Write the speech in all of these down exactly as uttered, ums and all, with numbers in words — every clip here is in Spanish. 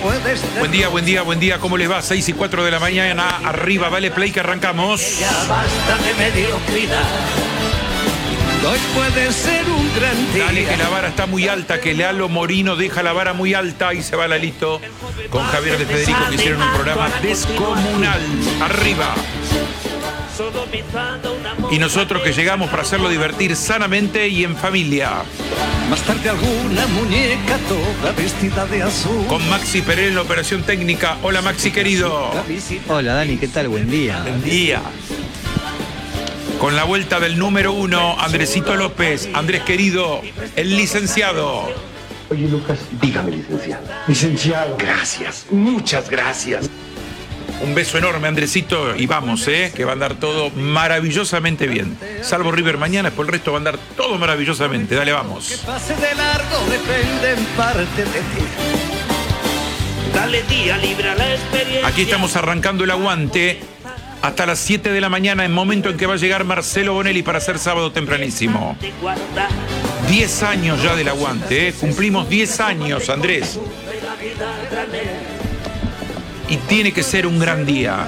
Buen día, buen día, buen día. ¿Cómo les va? seis y cuatro de la mañana. Arriba, dale play que arrancamos. Ya basta de mediocridad. Hoy puede ser un gran día. Dale que la vara está muy alta, que Lalo Morino deja la vara muy alta y se va Lalito con Javier de Federico, que hicieron un programa descomunal. Arriba. Y nosotros que llegamos para hacerlo divertir sanamente y en familia. Más tarde alguna muñeca toda vestida de azul. Con Maxi Pérez en la operación técnica. Hola Maxi querido. Hola Dani, ¿qué tal? Buen día. Buen día. Con la vuelta del número uno, Andresito López. Andrés querido, el licenciado. Oye Lucas, dígame licenciado. Licenciado. Gracias, muchas gracias. Un beso enorme, Andresito, y vamos, ¿eh? Que va a andar todo maravillosamente bien. Salvo River mañana, por el resto va a andar todo maravillosamente. Dale, vamos. Que pase de largo depende en parte de ti. Dale día, libra la experiencia. Aquí estamos arrancando el aguante hasta las siete de la mañana, en momento en que va a llegar Marcelo Bonelli para hacer sábado tempranísimo. Diez años ya del aguante, ¿eh? Cumplimos diez años, Andrés. Y tiene que ser un gran día.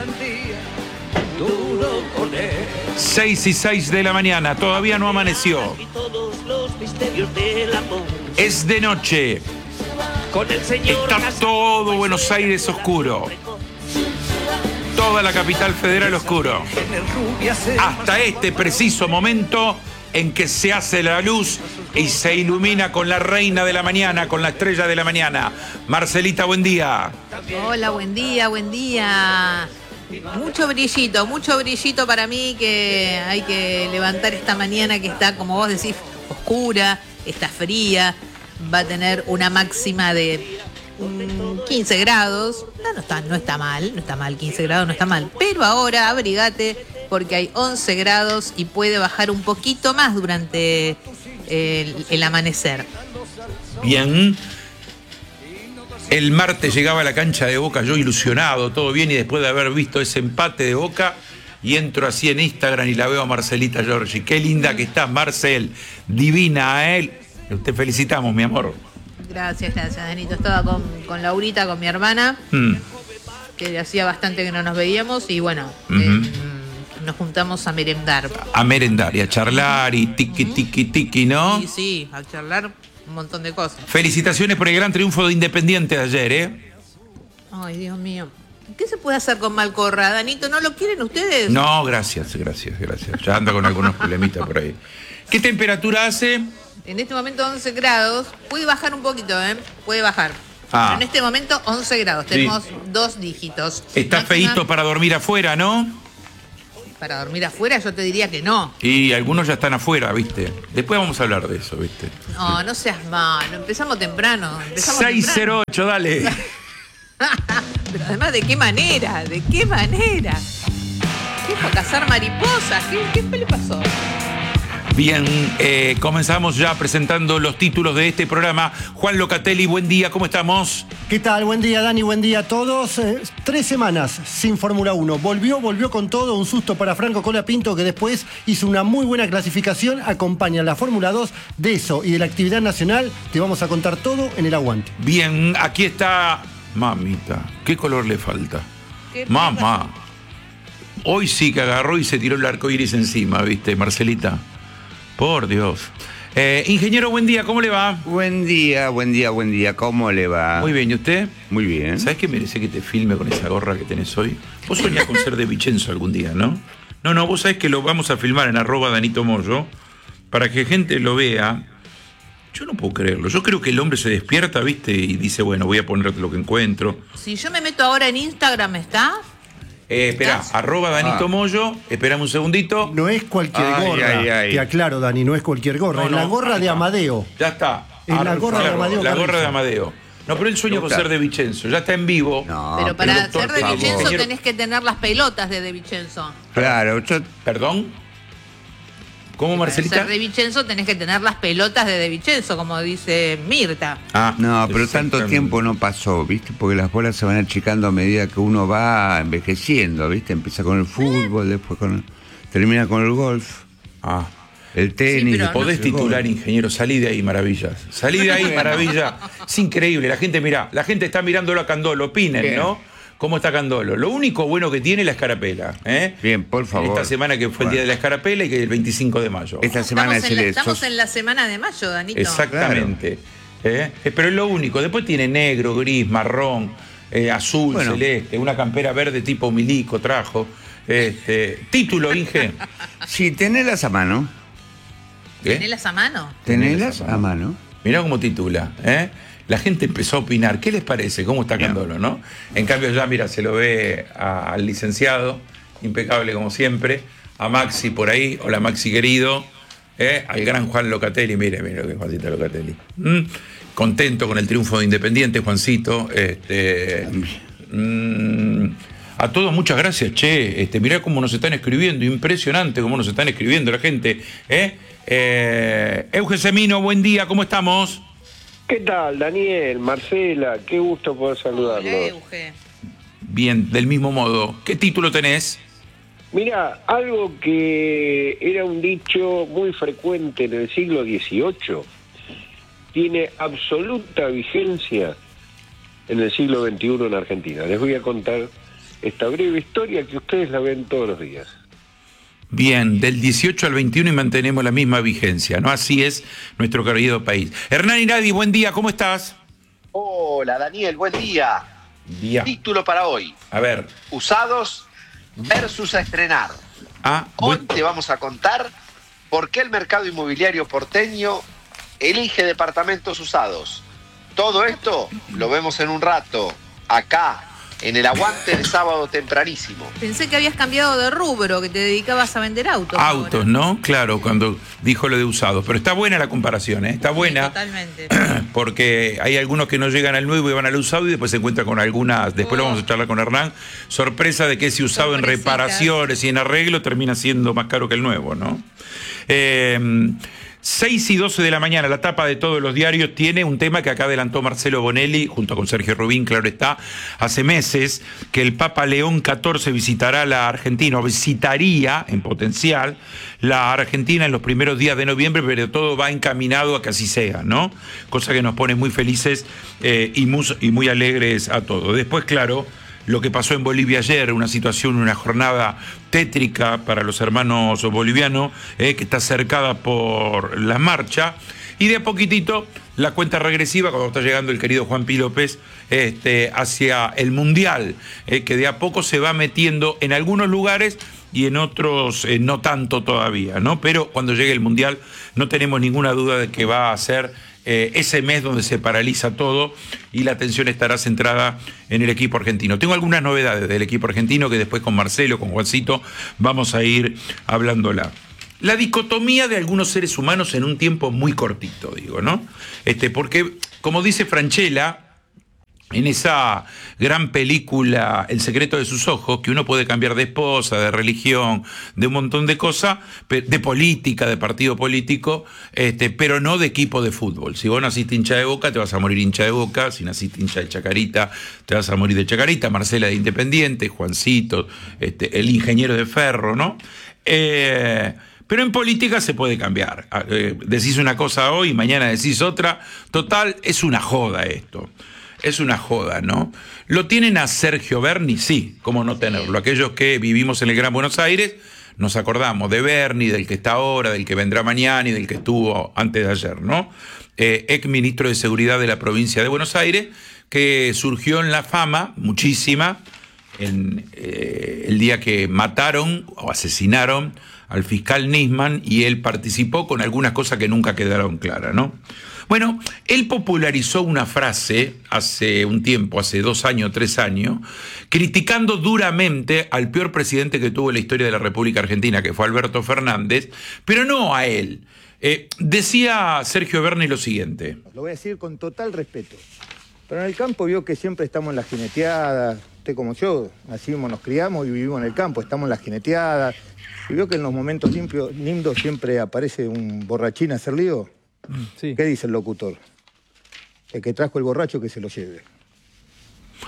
Seis y seis de la mañana, todavía no amaneció. Es de noche. Está todo Buenos Aires oscuro. Toda la capital federal oscuro. Hasta este preciso momento en que se hace la luz y se ilumina con la reina de la mañana, con la estrella de la mañana. Marcelita, buen día. Hola, buen día, buen día. Mucho brillito, mucho brillito para mí, que hay que levantar esta mañana que está, como vos decís, oscura, está fría, va a tener una máxima de quince grados. No, no está, no está mal, no está mal, quince grados no está mal. Pero ahora abrigate porque hay once grados y puede bajar un poquito más durante el, el amanecer. Bien. El martes llegaba a la cancha de Boca yo ilusionado, todo bien, y después de haber visto ese empate de Boca, y entro así en Instagram y la veo a Marcelita Giorgi. Qué linda que estás, Marcel. Divina a él. Te felicitamos, mi amor. Gracias, gracias, Danito. Estaba con, con Laurita, con mi hermana, mm. que hacía bastante que no nos veíamos, y bueno, uh-huh. eh, nos juntamos a merendar. A merendar y a charlar y tiqui, tiqui, tiqui, ¿no? Sí, sí, a charlar un montón de cosas. Felicitaciones por el gran triunfo de Independiente de ayer, ¿eh? Ay, Dios mío. ¿Qué se puede hacer con Malcorra, Danito? ¿No lo quieren ustedes? No, gracias, gracias, gracias. Ya anda con algunos problemitas por ahí. ¿Qué temperatura hace? En este momento once grados. Puede bajar un poquito, ¿eh? Puede bajar. Ah. Pero en este momento once grados. Tenemos sí. dos dígitos. Está máxima... feíto para dormir afuera, ¿no? Para dormir afuera yo te diría que no. Y algunos ya están afuera, ¿viste? Después vamos a hablar de eso, ¿viste? No, no seas malo. Empezamos temprano. Empezamos seis cero ocho, temprano. Dale. Pero además, ¿de qué manera? ¿De qué manera? ¿Qué fue a cazar mariposas? ¿Qué, qué le pasó? Bien, eh, comenzamos ya presentando los títulos de este programa. Juan Locatelli, buen día, ¿cómo estamos? ¿Qué tal? Buen día, Dani, buen día a todos. Eh, tres semanas sin Fórmula uno. Volvió, volvió con todo. Un susto para Franco Colapinto, que después hizo una muy buena clasificación. Acompaña la Fórmula dos. De eso y de la actividad nacional te vamos a contar todo en el aguante. Bien, aquí está... Mamita, ¿qué color le falta? Mamá. Hoy sí que agarró y se tiró el arco iris encima, ¿viste, Marcelita? Por Dios. Eh, ingeniero, buen día, ¿cómo le va? Buen día, buen día, buen día, ¿cómo le va? Muy bien, ¿y usted? Muy bien. ¿Sabes qué merece que te filme con esa gorra que tenés hoy? Vos soñás con ser de Vicenzo algún día, ¿no? No, no, vos sabés que lo vamos a filmar en arroba Danito Moyo para que gente lo vea. Yo no puedo creerlo. Yo creo que el hombre se despierta, ¿viste? Y dice, bueno, voy a poner lo que encuentro. Si yo me meto ahora en Instagram, ¿está? Eh, espera, arroba Danito ah. Moyo, esperame un segundito. No es cualquier ay, gorra, ay, ay. Te aclaro, Dani, no es cualquier gorra, no, es no, la gorra de Amadeo. Ya está. Es la gorra claro, de Amadeo. La gorra de Amadeo. No, pero él sueña con ser de Vicenzo, ya está en vivo. No, pero para ser de Vicenzo tenés que tener las pelotas de De Vicenzo. Claro, yo... ¿Perdón? ¿Cómo, Marcelita? Para ser de Vicenzo tenés que tener las pelotas de De Vicenzo, como dice Mirta. Ah, no, pero tanto tiempo no pasó, ¿viste? Porque las bolas se van achicando a medida que uno va envejeciendo, ¿viste? Empieza con el fútbol, ¿Eh? después con el, termina con el golf. Ah. el tenis. Sí, pero Podés no. titular, ingeniero, salí de ahí, maravillas. Salí de ahí, maravilla. Es increíble, la gente, mirá, la gente está mirándolo a Candolo, opinen, Bien. ¿no? ¿Cómo está Candolo? Lo único bueno que tiene es la escarapela, ¿eh? Bien, por favor. Esta semana que fue el día de la escarapela y que el veinticinco de mayo. Esta semana Estamos, es en la, el estamos sos- en la semana de mayo, Danito. Exactamente. ¿Eh? Eh, Pero es lo único. Después tiene negro, gris, marrón, eh, azul, Bueno. celeste, una campera verde tipo milico trajo. Este, título, Inge. Sí, tenelas a mano. ¿Eh? ¿Tenelas a mano? Tenelas a mano. Mirá cómo titula, ¿eh? La gente empezó a opinar. ¿Qué les parece? ¿Cómo está Candolo, no? En cambio ya, mira, se lo ve a- al licenciado, impecable como siempre, a Maxi por ahí, hola Maxi querido, ¿eh? Al gran Juan Locatelli, mire, mire lo que es Juancito Locatelli. ¿Mm? Contento con el triunfo de Independiente, Juancito. Este, mm, a todos muchas gracias, che. Este, mirá cómo nos están escribiendo, impresionante cómo nos están escribiendo la gente. ¿eh? Eh, Eugen Semino, buen día, ¿cómo estamos? ¿Qué tal, Daniel, Marcela? Qué gusto poder Hola, saludarlos. Euge. Bien, del mismo modo. ¿Qué título tenés? Mira, algo que era un dicho muy frecuente en el siglo dieciocho tiene absoluta vigencia en el siglo veintiuno en Argentina. Les voy a contar esta breve historia que ustedes la ven todos los días. Bien, del dieciocho al veintiuno y mantenemos la misma vigencia, ¿no? Así es nuestro querido país. Hernán Iradi, buen día, ¿cómo estás? Hola Daniel, buen día. Día. Título para hoy, A ver. usados versus a estrenar. Ah, Hoy buen- te vamos a contar por qué el mercado inmobiliario porteño elige departamentos usados. Todo esto lo vemos en un rato, acá, en el aguante de sábado tempranísimo. Pensé que habías cambiado de rubro, que te dedicabas a vender autos. autos, ahora. ¿no? Claro, cuando dijo lo de usados. Pero está buena la comparación, ¿eh? Está Sí, buena. totalmente. Porque hay algunos que no llegan al nuevo y van al usado y después se encuentran con algunas, después lo Oh. vamos a charlar con Hernán, sorpresa de que ese usado en Sorpresitas. reparaciones y en arreglo termina siendo más caro que el nuevo, ¿no? Eh, seis y doce de la mañana, la tapa de todos los diarios tiene un tema que acá adelantó Marcelo Bonelli, junto con Sergio Rubín, claro está, hace meses, que el Papa León catorce visitará la Argentina, o visitaría en potencial la Argentina en los primeros días de noviembre, pero todo va encaminado a que así sea, ¿no? Cosa que nos pone muy felices eh, y, muy, y muy alegres a todos. Después, claro, lo que pasó en Bolivia ayer, una situación, una jornada tétrica para los hermanos bolivianos, eh, que está cercada por la marcha, y de a poquitito la cuenta regresiva, cuando está llegando el querido Juan Pi López, este, hacia el Mundial, eh, que de a poco se va metiendo en algunos lugares y en otros eh, no tanto todavía, ¿no? Pero cuando llegue el Mundial no tenemos ninguna duda de que va a ser eh, ese mes donde se paraliza todo y la atención estará centrada en el equipo argentino. Tengo algunas novedades del equipo argentino que después con Marcelo, con Juancito, vamos a ir hablándola. La dicotomía de algunos seres humanos en un tiempo muy cortito, digo, ¿no? Este, porque, como dice Francella, en esa gran película El secreto de sus ojos, que uno puede cambiar de esposa, de religión, de un montón de cosas, de política, de partido político, este, pero no de equipo de fútbol. Si vos naciste hincha de Boca, te vas a morir hincha de Boca. Si naciste hincha de Chacarita, te vas a morir de Chacarita. Marcela de Independiente, Juancito, este, el ingeniero de Ferro, ¿no? Eh... Pero en política se puede cambiar. Eh, decís una cosa hoy, mañana decís otra. Total, es una joda esto. Es una joda, ¿no? ¿Lo tienen a Sergio Berni? Sí, ¿cómo no tenerlo? Aquellos que vivimos en el Gran Buenos Aires, nos acordamos de Berni, del que está ahora, del que vendrá mañana y del que estuvo antes de ayer, ¿no? Eh, ex ministro de Seguridad de la provincia de Buenos Aires, que surgió en la fama, muchísima, en eh, el día que mataron o asesinaron al fiscal Nisman, y él participó con algunas cosas que nunca quedaron claras, ¿no? Bueno, él popularizó una frase hace un tiempo, hace dos años, tres años, criticando duramente al peor presidente que tuvo la historia de la República Argentina, que fue Alberto Fernández, pero no a él. Eh, decía Sergio Berni lo siguiente. Lo voy a decir con total respeto. Pero en el campo vio que siempre estamos en las jineteadas. Usted como yo, nacimos, nos criamos y vivimos en el campo, estamos en las jineteadas. Y vio que en los momentos limpios, lindos siempre aparece un borrachín a hacer lío. Sí. ¿Qué dice el locutor? El que trajo el borracho que se lo lleve.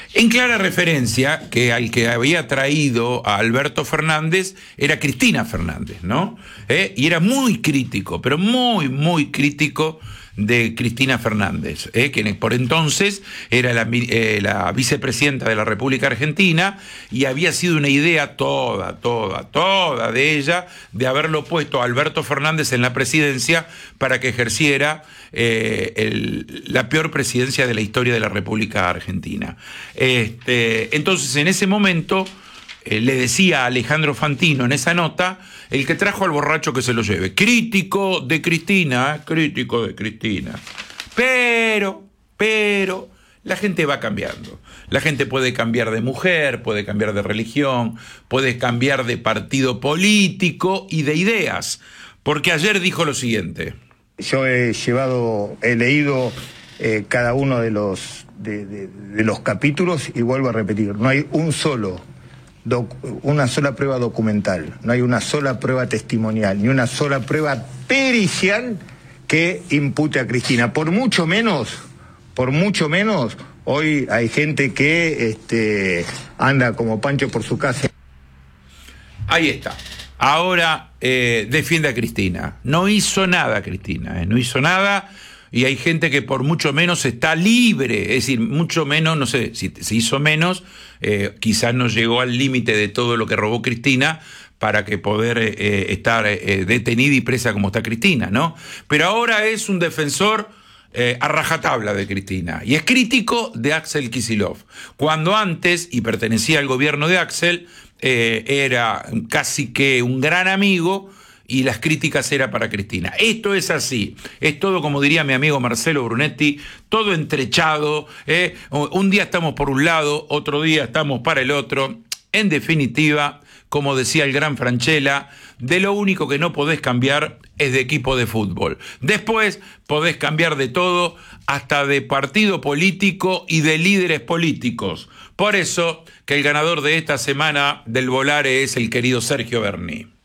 En clara referencia que al que había traído a Alberto Fernández era Cristina Fernández, ¿no? ¿Eh? Y era muy crítico, pero muy, muy crítico de Cristina Fernández, ¿eh? que por entonces era la, eh, la vicepresidenta de la República Argentina, y había sido una idea toda, toda, toda de ella de haberlo puesto a Alberto Fernández en la presidencia para que ejerciera eh, el, la peor presidencia de la historia de la República Argentina. Este, entonces, en ese momento, eh, le decía a Alejandro Fantino en esa nota: el que trajo al borracho que se lo lleve. Crítico de Cristina, ¿eh? crítico de Cristina. Pero, pero, la gente va cambiando. La gente puede cambiar de mujer, puede cambiar de religión, puede cambiar de partido político y de ideas. Porque ayer dijo lo siguiente. Yo he llevado, he leído eh, cada uno de los, de, de, de los capítulos y vuelvo a repetir, no hay un solo... una sola prueba documental, no hay una sola prueba testimonial, ni una sola prueba pericial que impute a Cristina. Por mucho menos, por mucho menos, hoy hay gente que este, anda como Pancho por su casa. Ahí está. Ahora eh, defiende a Cristina. No hizo nada Cristina, eh, no hizo nada. Y hay gente que por mucho menos está libre, es decir, mucho menos, no sé, si se hizo menos, eh, quizás no llegó al límite de todo lo que robó Cristina para que poder eh, estar eh, detenida y presa como está Cristina, ¿no? Pero ahora es un defensor eh, a rajatabla de Cristina y es crítico de Axel Kicillof, cuando antes, y pertenecía al gobierno de Axel, eh, era casi que un gran amigo, y las críticas eran para Cristina. Esto es así, es todo, como diría mi amigo Marcelo Brunetti, todo entrechado, ¿eh? Un día estamos por un lado, otro día estamos para el otro. En definitiva, como decía el gran Franchella, de lo único que no podés cambiar es de equipo de fútbol. Después podés cambiar de todo, hasta de partido político y de líderes políticos. Por eso que el ganador de esta semana del Volare es el querido Sergio Berni.